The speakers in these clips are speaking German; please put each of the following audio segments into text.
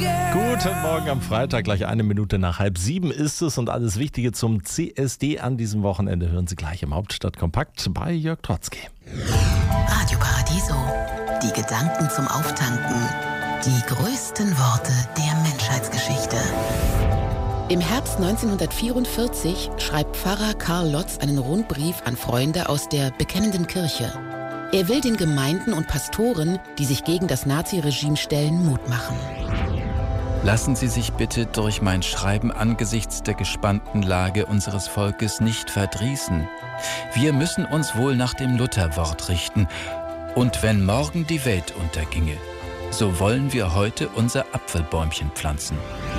Guten Morgen am Freitag, gleich 1 Minute nach 6:30 ist es und alles Wichtige zum CSD an diesem Wochenende hören Sie gleich im Hauptstadtkompakt bei Jörg Trotzki. Radio Paradiso, die Gedanken zum Auftanken, die größten Worte der Menschheitsgeschichte. Im Herbst 1944 schreibt Pfarrer Karl Lotz einen Rundbrief an Freunde aus der Bekennenden Kirche. Er will den Gemeinden und Pastoren, die sich gegen das Naziregime stellen, Mut machen. Lassen Sie sich bitte durch mein Schreiben angesichts der gespannten Lage unseres Volkes nicht verdrießen. Wir müssen uns wohl nach dem Lutherwort richten. Und wenn morgen die Welt unterginge, so wollen wir heute unser Apfelbäumchen pflanzen.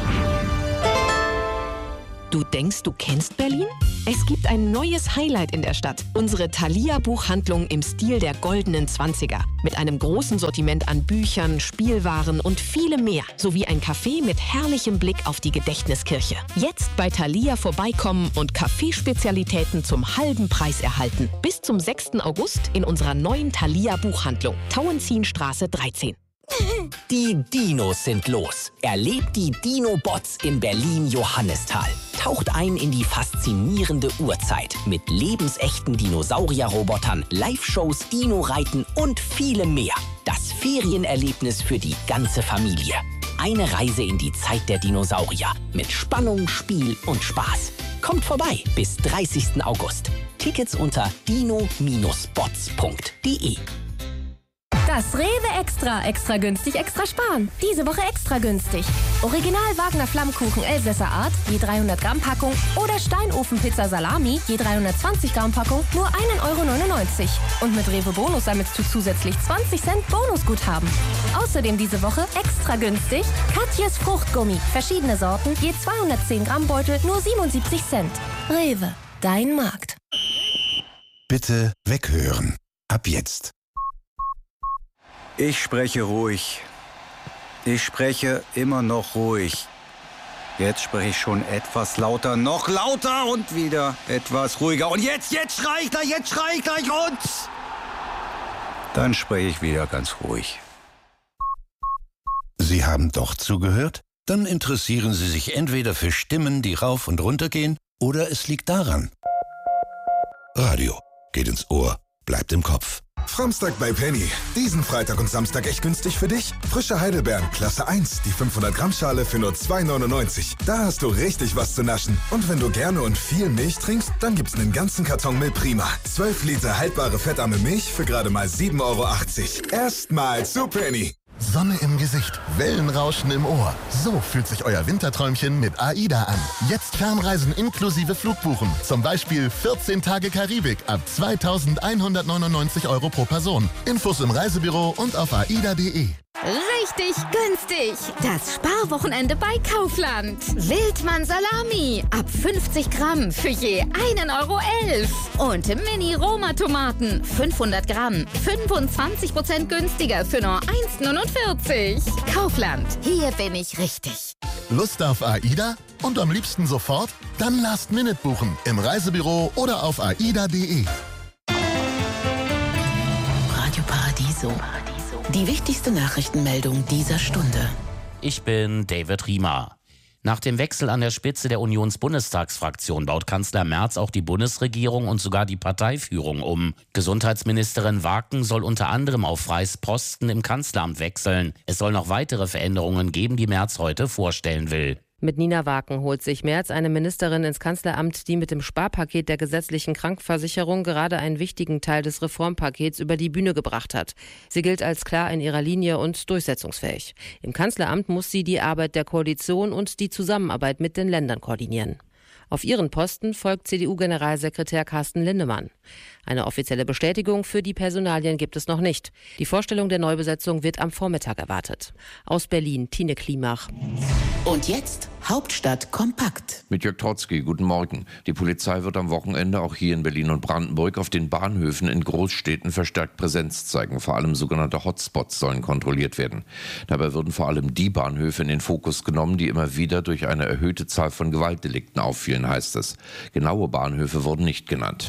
Du denkst, du kennst Berlin? Es gibt ein neues Highlight in der Stadt. Unsere Thalia-Buchhandlung im Stil der goldenen 20er. Mit einem großen Sortiment an Büchern, Spielwaren und vielem mehr. Sowie ein Café mit herrlichem Blick auf die Gedächtniskirche. Jetzt bei Thalia vorbeikommen und Kaffeespezialitäten zum halben Preis erhalten. Bis zum 6. August in unserer neuen Thalia-Buchhandlung. Tauentzienstraße 13. Die Dinos sind los. Erlebt die Dino-Bots in Berlin-Johannisthal. Taucht ein in die faszinierende Urzeit mit lebensechten Dinosaurier-Robotern, Live-Shows, Dino-Reiten und vielem mehr. Das Ferienerlebnis für die ganze Familie. Eine Reise in die Zeit der Dinosaurier mit Spannung, Spiel und Spaß. Kommt vorbei bis 30. August. Tickets unter dino-bots.de. Das Rewe Extra günstig, extra sparen. Diese Woche extra günstig. Original Wagner Flammkuchen Elsässer Art, je 300 Gramm Packung oder Steinofenpizza Salami, je 320 Gramm Packung, nur 1,99 €. Und mit Rewe Bonus sammelst du zusätzlich 20 Cent Bonusguthaben. Außerdem diese Woche extra günstig Katjes Fruchtgummi, verschiedene Sorten, je 210 Gramm Beutel, nur 77 Cent. Rewe, dein Markt. Bitte weghören. Ab jetzt. Ich spreche ruhig. Ich spreche immer noch ruhig. Jetzt spreche ich schon etwas lauter, noch lauter und wieder etwas ruhiger. Und jetzt schrei ich gleich und... Dann spreche ich wieder ganz ruhig. Sie haben doch zugehört? Dann interessieren Sie sich entweder für Stimmen, die rauf und runter gehen, oder es liegt daran. Radio geht ins Ohr, bleibt im Kopf. Framstag bei Penny. Diesen Freitag und Samstag echt günstig für dich. Frische Heidelbeeren, Klasse 1, die 500 Gramm Schale für nur 2,99 €. Da hast du richtig was zu naschen. Und wenn du gerne und viel Milch trinkst, dann gibt's einen ganzen Karton Milprima. 12 Liter haltbare fettarme Milch für gerade mal 7,80 €. Erstmal zu Penny. Sonne im Gesicht, Wellenrauschen im Ohr. So fühlt sich euer Winterträumchen mit AIDA an. Jetzt Fernreisen inklusive Flugbuchen. Zum Beispiel 14 Tage Karibik ab 2.199 € pro Person. Infos im Reisebüro und auf aida.de. Richtig günstig. Das Sparwochenende bei Kaufland. Wildmann Salami ab 50 Gramm für je 1,11 €. Und Mini-Roma-Tomaten 500 Gramm 25% günstiger für nur 1,49 €. Kaufland, hier bin ich richtig. Lust auf AIDA? Und am liebsten sofort? Dann Last-Minute buchen im Reisebüro oder auf aida.de. Radio Paradiso. Die wichtigste Nachrichtenmeldung dieser Stunde. Ich bin David Riemer. Nach dem Wechsel an der Spitze der Unionsbundestagsfraktion baut Kanzler Merz auch die Bundesregierung und sogar die Parteiführung um. Gesundheitsministerin Waken soll unter anderem auf Freys Posten im Kanzleramt wechseln. Es soll noch weitere Veränderungen geben, die Merz heute vorstellen will. Mit Nina Waken holt sich Merz eine Ministerin ins Kanzleramt, die mit dem Sparpaket der gesetzlichen Krankenversicherung gerade einen wichtigen Teil des Reformpakets über die Bühne gebracht hat. Sie gilt als klar in ihrer Linie und durchsetzungsfähig. Im Kanzleramt muss sie die Arbeit der Koalition und die Zusammenarbeit mit den Ländern koordinieren. Auf ihren Posten folgt CDU-Generalsekretär Carsten Linnemann. Eine offizielle Bestätigung für die Personalien gibt es noch nicht. Die Vorstellung der Neubesetzung wird am Vormittag erwartet. Aus Berlin, Tine Klimach. Und jetzt Hauptstadt kompakt. Mit Jörg Trotzki, guten Morgen. Die Polizei wird am Wochenende auch hier in Berlin und Brandenburg auf den Bahnhöfen in Großstädten verstärkt Präsenz zeigen. Vor allem sogenannte Hotspots sollen kontrolliert werden. Dabei würden vor allem die Bahnhöfe in den Fokus genommen, die immer wieder durch eine erhöhte Zahl von Gewaltdelikten auffielen, heißt es. Genaue Bahnhöfe wurden nicht genannt.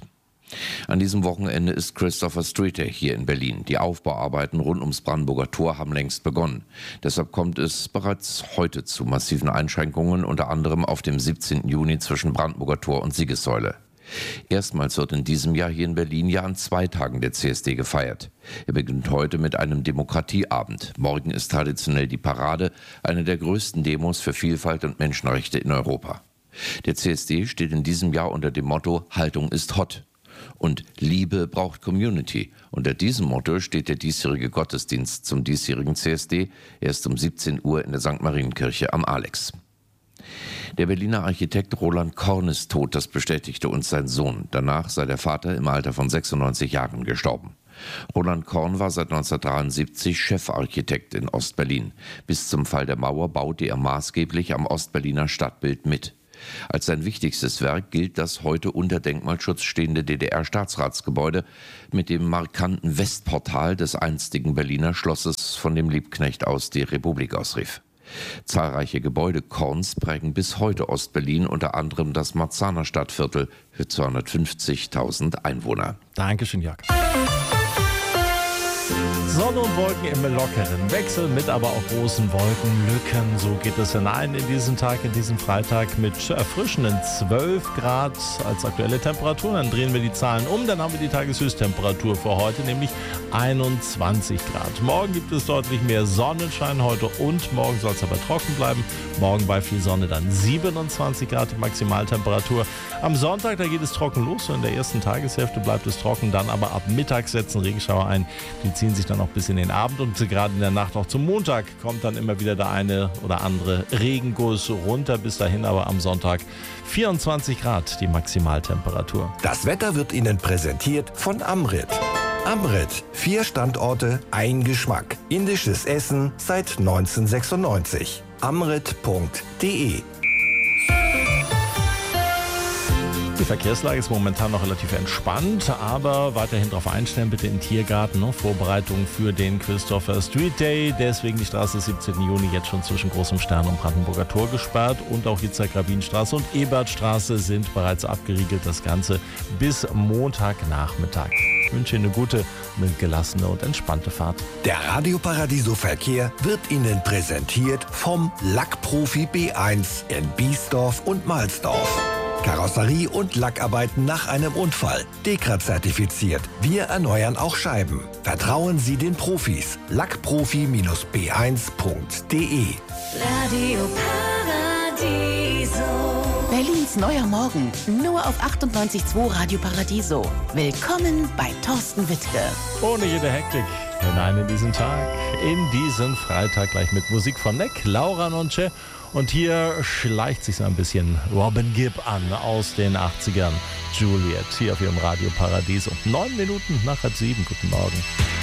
An diesem Wochenende ist Christopher Street Day hier in Berlin. Die Aufbauarbeiten rund ums Brandenburger Tor haben längst begonnen. Deshalb kommt es bereits heute zu massiven Einschränkungen, unter anderem auf dem 17. Juni zwischen Brandenburger Tor und Siegessäule. Erstmals wird in diesem Jahr hier in Berlin ja an 2 Tagen der CSD gefeiert. Er beginnt heute mit einem Demokratieabend. Morgen ist traditionell die Parade, eine der größten Demos für Vielfalt und Menschenrechte in Europa. Der CSD steht in diesem Jahr unter dem Motto Haltung ist hot. Und Liebe braucht Community. Unter diesem Motto steht der diesjährige Gottesdienst zum diesjährigen CSD. Er ist um 17 Uhr in der St. Marienkirche am Alex. Der Berliner Architekt Roland Korn ist tot, das bestätigte uns sein Sohn. Danach sei der Vater im Alter von 96 Jahren gestorben. Roland Korn war seit 1973 Chefarchitekt in Ostberlin. Bis zum Fall der Mauer baute er maßgeblich am Ostberliner Stadtbild mit. Als sein wichtigstes Werk gilt das heute unter Denkmalschutz stehende DDR-Staatsratsgebäude mit dem markanten Westportal des einstigen Berliner Schlosses, von dem Liebknecht aus die Republik ausrief. Zahlreiche Gebäude Korns prägen bis heute Ostberlin, unter anderem das Marzahner Stadtviertel für 250.000 Einwohner. Dankeschön, Jörg. Sonne und Wolken im lockeren Wechsel mit aber auch großen Wolkenlücken. So geht es hinein in diesen Tag, in diesen Freitag mit erfrischenden 12 Grad als aktuelle Temperatur. Dann drehen wir die Zahlen um, dann haben wir die Tageshöchsttemperatur für heute, nämlich 21 Grad. Morgen gibt es deutlich mehr Sonnenschein heute und morgen soll es aber trocken bleiben. Morgen bei viel Sonne dann 27 Grad die Maximaltemperatur. Am Sonntag, da geht es trocken los. So in der ersten Tageshälfte bleibt es trocken, dann aber ab Mittag setzen Regenschauer ein. Die ziehen sich dann noch bis in den Abend und gerade in der Nacht auch zum Montag kommt dann immer wieder der eine oder andere Regenguss runter. Bis dahin aber am Sonntag 24 Grad die Maximaltemperatur. Das Wetter wird Ihnen präsentiert von Amrit. Amrit, 4 Standorte, ein Geschmack. Indisches Essen seit 1996. Amrit.de. Die Verkehrslage ist momentan noch relativ entspannt, aber weiterhin darauf einstellen, bitte im Tiergarten. Vorbereitung für den Christopher Street Day. Deswegen die Straße 17. Juni jetzt schon zwischen Großem Stern und Brandenburger Tor gesperrt. Und auch Yitzhak-Rabin-Straße und Ebertstraße sind bereits abgeriegelt. Das Ganze bis Montagnachmittag. Ich wünsche Ihnen eine gute, eine gelassene und entspannte Fahrt. Der Radio Paradiso Verkehr wird Ihnen präsentiert vom Lackprofi B1 in Biesdorf und Mahlsdorf. Karosserie und Lackarbeiten nach einem Unfall. DEKRA-zertifiziert. Wir erneuern auch Scheiben. Vertrauen Sie den Profis. Lackprofi-b1.de. Radio Paradiso. Berlins neuer Morgen. Nur auf 98.2 Radio Paradiso. Willkommen bei Thorsten Wittke. Ohne jede Hektik hinein in diesen Tag, in diesen Freitag gleich mit Musik von Neck, Laura Nonche. Und hier schleicht sich so ein bisschen Robin Gibb an aus den 80ern. Juliet, hier auf ihrem Radio Paradiso. 9 Minuten nach 7. Guten Morgen.